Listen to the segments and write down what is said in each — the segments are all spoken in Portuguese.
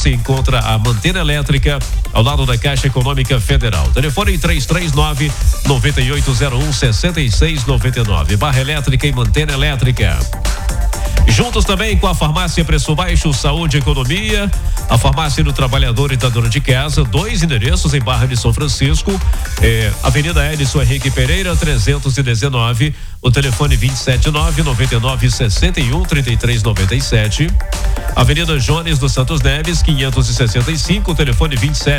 você encontra a Mantena Elétrica ao lado da Caixa Econômica Federal. Telefone 339-9801-6699. Barra Elétrica e Mantena Elétrica. Juntos também com a Farmácia Preço Baixo, Saúde e Economia, a Farmácia do Trabalhador e da Dona de Casa, 2 endereços em Barra de São Francisco, Avenida Edson Henrique Pereira, 319, o telefone 279-9961-3397, Avenida Jones dos Santos Neves, 565, o telefone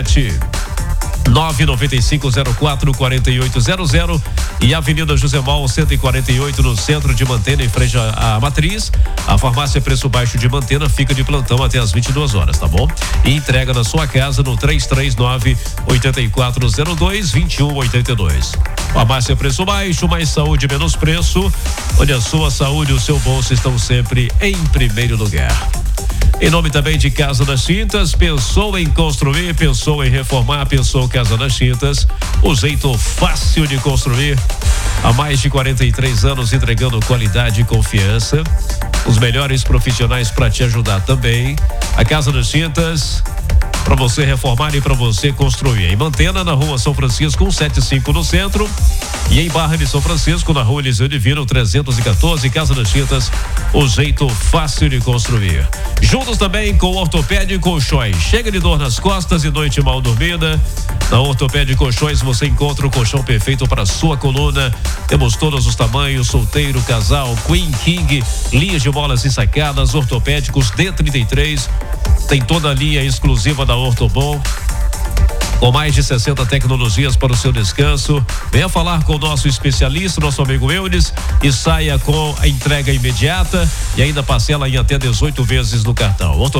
99504-4800 e Avenida José Mal 148 no centro de Mantena, em frente à Matriz. A Farmácia Preço Baixo de Mantena fica de plantão até as 22 horas, tá bom? E entrega na sua casa no 339-8402-2182. Farmácia Preço Baixo, mais saúde, menos preço, onde a sua saúde e o seu bolso estão sempre em primeiro lugar. Em nome também de Casa das Tintas, pensou em construir, pensou em reformar, pensou Casa das Tintas, o jeito fácil de construir. Há mais de 43 anos entregando qualidade e confiança. Os melhores profissionais para te ajudar também. A Casa das Tintas, para você reformar e para você construir. Em Mantena, na Rua São Francisco, 175 no centro. E em Barra de São Francisco, na Rua Eliseu Divino, 314, Casa das Tintas, o jeito fácil de construir. Juntos também com o Ortopédia e Colchões. Chega de dor nas costas e noite mal dormida. Na Ortopédia e Colchões você encontra o colchão perfeito para a sua coluna. Temos todos os tamanhos, solteiro, casal, queen, king, linhas de molas ensacadas, ortopédicos D33. Tem toda a linha exclusiva da Ortobon, com mais de 60 tecnologias para o seu descanso. Venha falar com o nosso especialista, nosso amigo Eudes, e saia com a entrega imediata e ainda parcela em até 18 vezes no cartão.